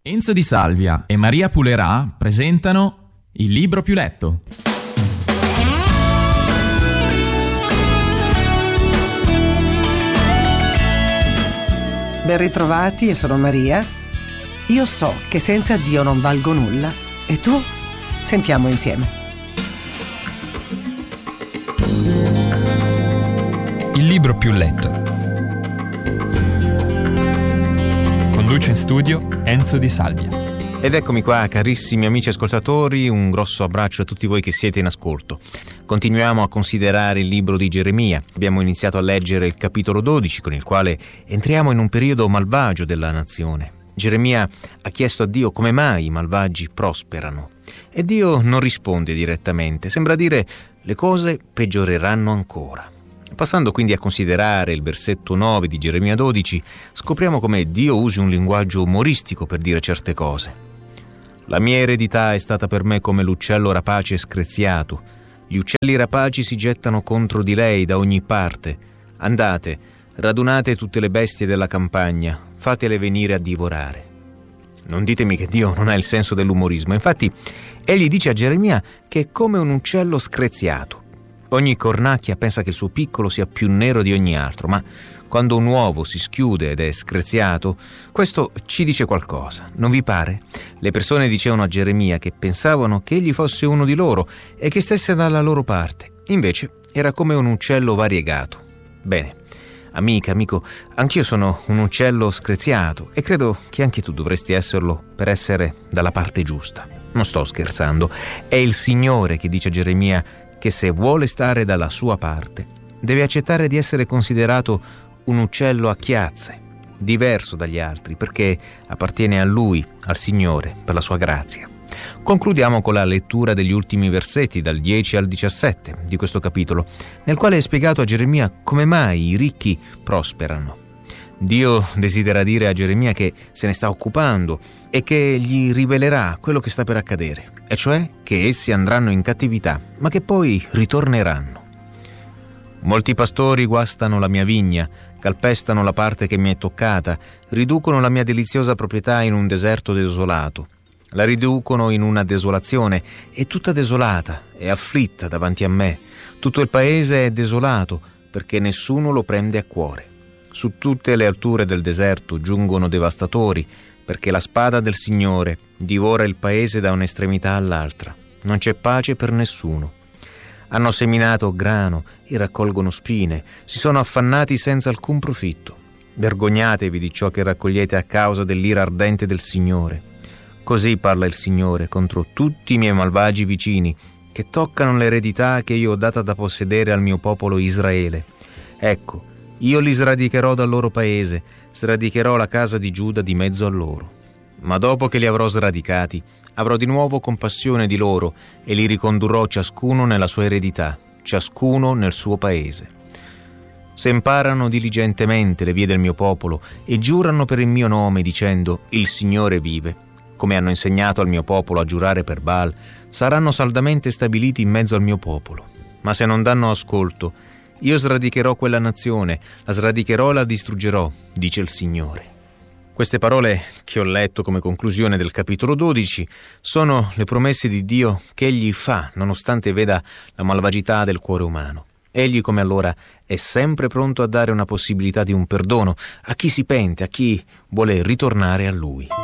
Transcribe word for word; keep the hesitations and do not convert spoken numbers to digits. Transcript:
Enzo Di Salvia e Maria Pulerà presentano Il libro più letto. Ben ritrovati, io sono Maria. Io so che senza Dio non valgo nulla. E tu? Sentiamo insieme. Il libro più letto. Conduce in studio Enzo Di Salvia. Ed eccomi qua, carissimi amici ascoltatori, un grosso abbraccio a tutti voi che siete in ascolto. Continuiamo a considerare il libro di Geremia. Abbiamo iniziato a leggere il capitolo dodici, con il quale entriamo in un periodo malvagio della nazione. Geremia ha chiesto a Dio come mai i malvagi prosperano. E Dio non risponde direttamente, sembra dire le cose peggioreranno ancora. Passando quindi a considerare il versetto nove di Geremia dodici, scopriamo come Dio usi un linguaggio umoristico per dire certe cose. La mia eredità è stata per me come l'uccello rapace screziato. Gli uccelli rapaci si gettano contro di lei da ogni parte. Andate, radunate tutte le bestie della campagna, fatele venire a divorare. Non ditemi che Dio non ha il senso dell'umorismo. Infatti, egli dice a Geremia che è come un uccello screziato. Ogni cornacchia pensa che il suo piccolo sia più nero di ogni altro, ma quando un uovo si schiude ed è screziato, questo ci dice qualcosa, non vi pare? Le persone dicevano a Geremia che pensavano che egli fosse uno di loro e che stesse dalla loro parte. Invece era come un uccello variegato. Bene, amica, amico, anch'io sono un uccello screziato e credo che anche tu dovresti esserlo per essere dalla parte giusta. Non sto scherzando, è il Signore che dice a Geremia che se vuole stare dalla sua parte, deve accettare di essere considerato un uccello a chiazze, diverso dagli altri, perché appartiene a Lui, al Signore, per la sua grazia. Concludiamo con la lettura degli ultimi versetti, dal dieci al diciassette di questo capitolo, nel quale è spiegato a Geremia come mai i ricchi prosperano. Dio desidera dire a Geremia che se ne sta occupando e che gli rivelerà quello che sta per accadere, e cioè che essi andranno in cattività, ma che poi ritorneranno. Molti pastori guastano la mia vigna, calpestano la parte che mi è toccata, riducono la mia deliziosa proprietà in un deserto desolato. La riducono in una desolazione, è tutta desolata, è afflitta davanti a me. Tutto il paese è desolato, perché nessuno lo prende a cuore. Su tutte le alture del deserto giungono devastatori, perché la spada del Signore divora il paese da un'estremità all'altra. Non c'è pace per nessuno. Hanno seminato grano e raccolgono spine, si sono affannati senza alcun profitto. Vergognatevi di ciò che raccogliete a causa dell'ira ardente del Signore. Così parla il Signore contro tutti i miei malvagi vicini, che toccano l'eredità che io ho data da possedere al mio popolo Israele. Ecco, io li sradicherò dal loro paese, sradicherò la casa di Giuda di mezzo a loro. Ma dopo che li avrò sradicati, avrò di nuovo compassione di loro e li ricondurrò ciascuno nella sua eredità, ciascuno nel suo paese. Se imparano diligentemente le vie del mio popolo e giurano per il mio nome dicendo «Il Signore vive», come hanno insegnato al mio popolo a giurare per Baal, saranno saldamente stabiliti in mezzo al mio popolo. Ma se non danno ascolto, io sradicherò quella nazione, la sradicherò e la distruggerò, dice il Signore. Queste parole che ho letto come conclusione del capitolo dodici sono le promesse di Dio che Egli fa, nonostante veda la malvagità del cuore umano. Egli, come allora, è sempre pronto a dare una possibilità di un perdono a chi si pente, a chi vuole ritornare a Lui.